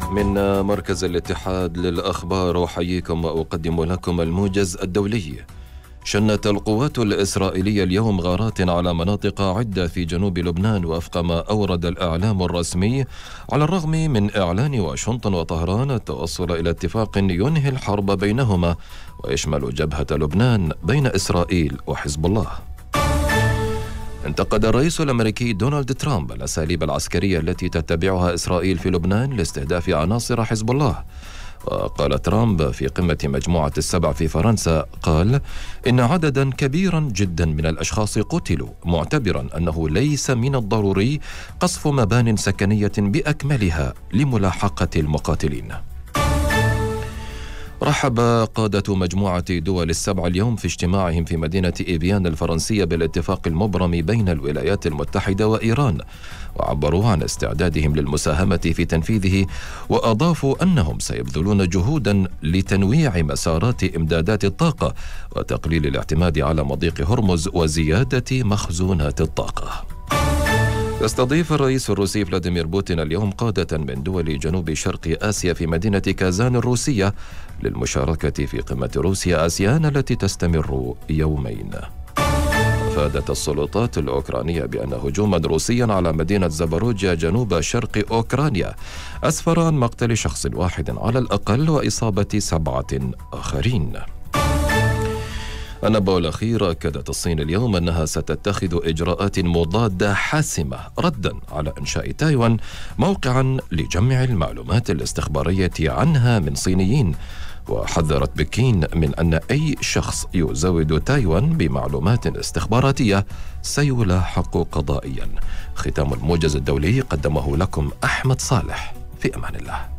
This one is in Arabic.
من مركز الاتحاد للأخبار أحييكم وأقدم لكم الموجز الدولي. شنت القوات الإسرائيلية اليوم غارات على مناطق عدة في جنوب لبنان وفق ما أورد الإعلام الرسمي، على الرغم من إعلان واشنطن وطهران التوصل إلى اتفاق ينهي الحرب بينهما ويشمل جبهة لبنان بين إسرائيل وحزب الله. انتقد الرئيس الأمريكي دونالد ترامب الأساليب العسكرية التي تتبعها إسرائيل في لبنان لاستهداف عناصر حزب الله. وقال ترامب في قمة مجموعة السبع في فرنسا، قال إن عددا كبيرا جدا من الأشخاص قتلوا، معتبرا أنه ليس من الضروري قصف مبان سكنية بأكملها لملاحقة المقاتلين. رحب قادة مجموعة دول السبع اليوم في اجتماعهم في مدينة إيفيان الفرنسية بالاتفاق المبرم بين الولايات المتحدة وإيران، وعبروا عن استعدادهم للمساهمة في تنفيذه، وأضافوا أنهم سيبذلون جهودا لتنويع مسارات إمدادات الطاقة وتقليل الاعتماد على مضيق هرمز وزيادة مخزونات الطاقة. يستضيف الرئيس الروسي فلاديمير بوتين اليوم قادة من دول جنوب شرق آسيا في مدينة كازان الروسية للمشاركة في قمة روسيا آسيان التي تستمر يومين. أفادت السلطات الأوكرانية بأن هجوما روسيا على مدينة زاباروجيا جنوب شرق أوكرانيا أسفر عن مقتل شخص واحد على الأقل وإصابة 7 آخرين. النبأ الأخير: أكدت الصين اليوم أنها ستتخذ إجراءات مضادة حاسمة ردا على إنشاء تايوان موقعا لجمع المعلومات الاستخبارية عنها من صينيين، وحذرت بكين من أن أي شخص يزود تايوان بمعلومات استخباراتية سيلاحق قضائيا. ختام الموجز الدولي قدمه لكم أحمد صالح، في أمان الله.